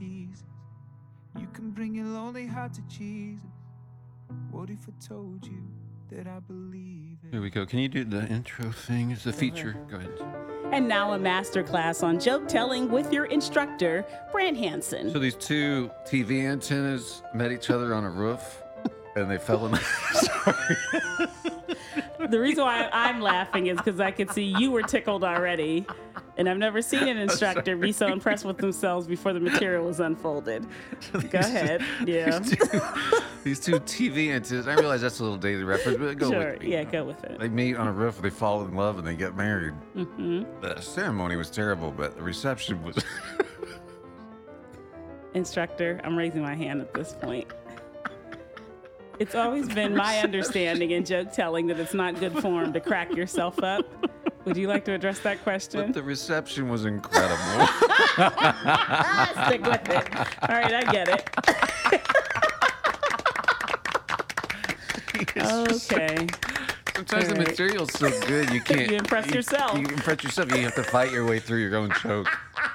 pieces. You can bring your lonely heart to Jesus. What if I told you that I believe it? Here we go. Can you do the intro thing? It's the feature. Go ahead. And now a masterclass on joke telling with your instructor, Brant Hansen. So these two TV antennas met each other on a roof, and they fell in love. The reason why I'm laughing is because I could see you were tickled already. And I've never seen an instructor be so impressed with themselves before the material was unfolded. Go ahead. Yeah. These two TV antennas. I realize that's a little dated reference, but go Sure. with me. Yeah, go with it. They meet on a roof, they fall in love, and they get married. Mm-hmm. The ceremony was terrible, but the reception was... Instructor, I'm raising my hand at this point. It's always been my understanding in joke telling that it's not good form to crack yourself up. Would you like to address that question? But the reception was incredible. Stick with it. All right, I get it. Okay. Sometimes the right. material's so good you can't... You impress yourself. You impress yourself. You have to fight your way through your own joke.